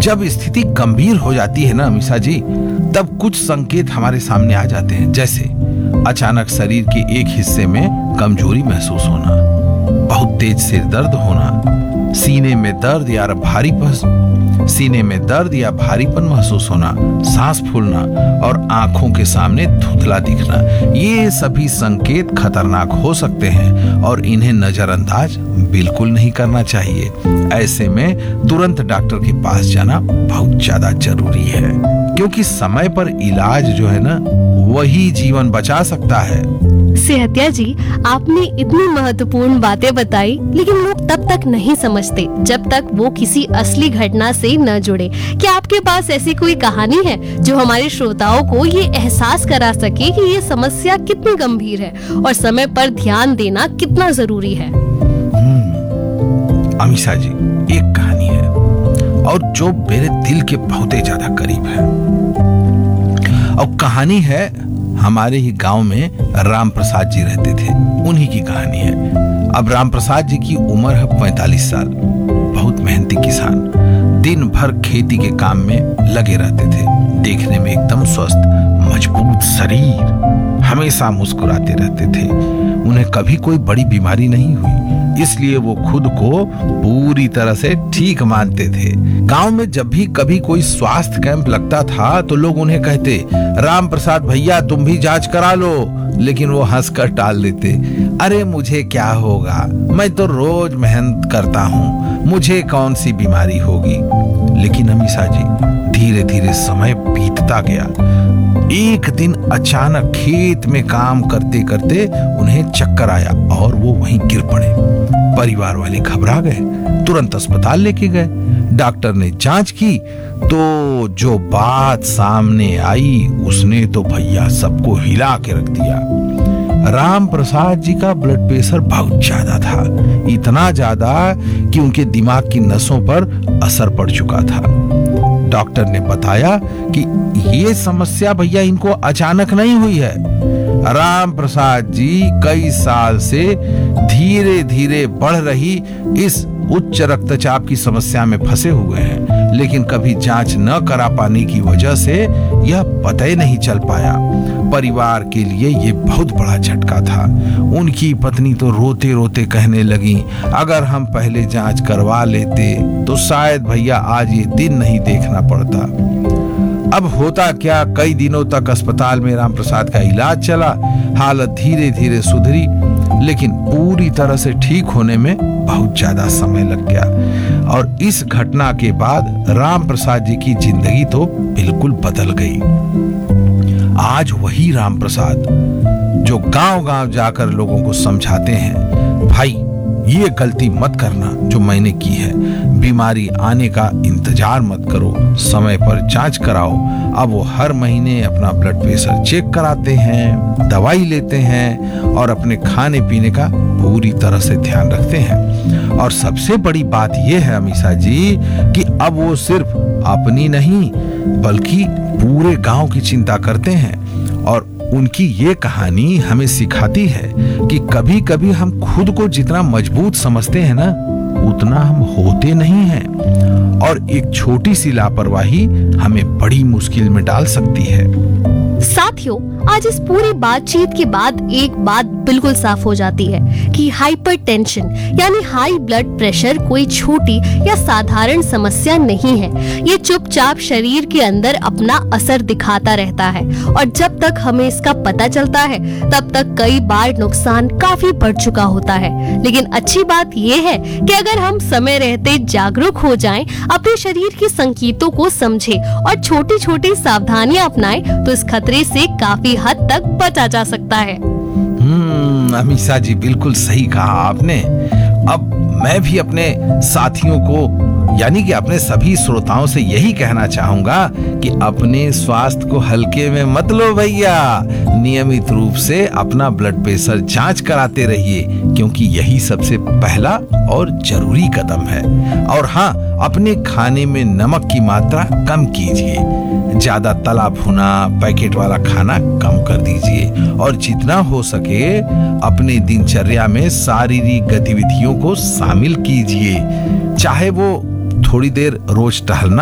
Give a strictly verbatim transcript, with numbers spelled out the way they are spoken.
जब स्थिति गंभीर हो जाती है ना अमीषा जी, तब कुछ संकेत हमारे सामने आ जाते हैं, जैसे अचानक शरीर के एक हिस्से में कमजोरी महसूस होना, बहुत तेज सिर दर्द होना, सीने में दर्द या भारीपन सीने में दर्द या भारीपन महसूस होना, सांस फूलना और आंखों के सामने धुंधला दिखना। ये सभी संकेत खतरनाक हो सकते हैं और इन्हें नजरअंदाज बिल्कुल नहीं करना चाहिए। ऐसे में तुरंत डॉक्टर के पास जाना बहुत ज्यादा जरूरी है, क्योंकि समय पर इलाज जो है ना, वही जीवन बचा सकता है। सेहतिया जी, आपने इतनी महत्वपूर्ण बातें बताई, लेकिन लोग तब तक नहीं समझते जब तक वो किसी असली घटना से न जुड़े। क्या आपके पास ऐसी कोई कहानी है जो हमारे श्रोताओं को ये एहसास करा सके कि ये समस्या कितनी गंभीर है और समय पर ध्यान देना कितना जरूरी है? अमीषा जी, एक कहानी है और जो मेरे दिल के बहुत ही ज्यादा करीब है। और कहानी है, हमारे ही गांव में राम प्रसाद जी रहते थे, उन्हीं की कहानी है। अब राम प्रसाद जी की उम्र है पैंतालीस साल, बहुत मेहनती किसान, दिन भर खेती के काम में लगे रहते थे, देखने में एकदम स्वस्थ, मजबूत शरीर, हमेशा मुस्कुराते रहते थे। उन्हें कभी कोई बड़ी बीमारी नहीं हुई, इसलिए वो खुद को पूरी तरह से ठीक मानते थे। गांव में जब भी कभी कोई स्वास्थ्य कैंप लगता था तो लोग उन्हें कहते, राम प्रसाद भैया तुम भी जांच करा लो, लेकिन वो हंसकर टाल देते, अरे मुझे क्या होगा, मैं तो रोज मेहनत करता हूँ, मुझे कौन सी बीमारी होगी। लेकिन अमीषा जी, धीरे धीरे समय बीतता गया। एक दिन अचानक खेत में काम करते करते उन्हें चक्कर आया और वो वहीं गिर पड़े। परिवार वाले घबरा गए, तुरंत अस्पताल लेके गए। डॉक्टर ने जांच की तो जो बात सामने आई उसने तो भैया सबको हिला के रख दिया। राम प्रसाद जी का ब्लड प्रेशर बहुत ज्यादा था, इतना ज्यादा कि उनके दिमाग की नसों पर असर पड़ चुका था। डॉक्टर ने बताया कि ये समस्या भैया इनको अचानक नहीं हुई है। राम प्रसाद जी कई साल से धीरे धीरे बढ़ रही इस उच्च रक्तचाप की समस्या में फंसे हुए हैं, लेकिन कभी जांच न करा पाने की वजह से यह पता ही नहीं चल पाया। परिवार के लिए ये बहुत बड़ा झटका था। उनकी पत्नी तो रोते रोते कहने लगी, अगर हम पहले जांच करवा लेते तो शायद भैया आज ये दिन नहीं देखना पड़ता। अब होता क्या, कई दिनों तक अस्पताल में राम प्रसाद का इलाज चला, हालत धीरे धीरे सुधरी, लेकिन पूरी तरह से ठीक होने में बहुत ज्यादा समय लग गया। और इस घटना के बाद राम प्रसाद जी की जिंदगी तो बिल्कुल बदल गई। आज वही राम प्रसाद जो गांव-गांव जाकर लोगों को समझाते हैं, भाई ये गलती मत करना जो मैंने की है, बीमारी आने का इंतजार मत करो, समय पर जांच कराओ। अब वो हर महीने अपना ब्लड प्रेशर चेक कराते हैं, दवाई लेते हैं और अपने खाने पीने का पूरी तरह से ध्यान रखते हैं। और सबसे बड़ी बात यह है अमीषा जी कि अब वो सिर्फ अपनी नहीं बल्कि पूरे गांव की चिंता करते हैं। और उनकी ये कहानी हमें सिखाती है कि कभी कभी हम खुद को जितना मजबूत समझते हैं ना, उतना हम होते नहीं हैं। और एक छोटी सी लापरवाही हमें बड़ी मुश्किल में डाल सकती है। साथियों, आज इस पूरी बातचीत के बाद एक बात बिल्कुल साफ हो जाती है कि हाइपरटेंशन यानी हाई ब्लड प्रेशर कोई छोटी या साधारण समस्या नहीं है। ये चुपचाप शरीर के अंदर अपना असर दिखाता रहता है और जब तक हमें इसका पता चलता है तब तक कई बार नुकसान काफी बढ़ चुका होता है। लेकिन अच्छी बात ये है कि अगर हम समय रहते जागरूक हो जाएं, अपने शरीर के संकेतों को समझें और छोटी छोटी सावधानियां अपनाएं तो इस खतरे से काफी हद तक बचा जा सकता है। हम्म अमीषा जी, बिल्कुल सही कहा आपने। अब मैं भी अपने साथियों को यानी कि अपने सभी श्रोताओं से यही कहना चाहूंगा कि अपने स्वास्थ्य को हल्के में मत लो भैया। नियमित रूप से अपना ब्लड प्रेशर जांच कराते रहिए, क्योंकि यही सबसे पहला और जरूरी कदम है। और हाँ, अपने खाने में नमक की मात्रा कम कीजिए, ज्यादा तला भुना पैकेट वाला खाना कम कर दीजिए और जितना हो सके अपने दिनचर्या में शारीरिक गतिविधियों को शामिल कीजिए, चाहे वो थोड़ी देर रोज टहलना